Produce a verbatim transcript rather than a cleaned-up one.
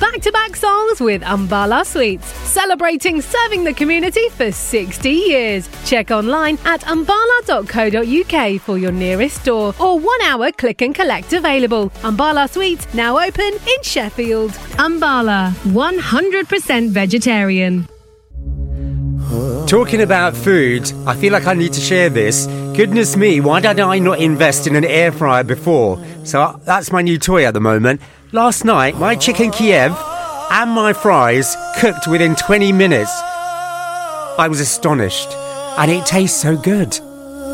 back-to-back songs with Ambala Sweets, celebrating serving the community for sixty years. Check online at ambala dot co dot uk for your nearest store or one-hour click and collect available. Ambala Sweets now open in Sheffield. Ambala, one hundred percent vegetarian. Talking about food, I feel like I need to share this. Goodness me, why did I not invest in an air fryer before? So that's my new toy at the moment. Last night, my chicken Kiev and my fries cooked within twenty minutes. I was astonished, and it tastes so good.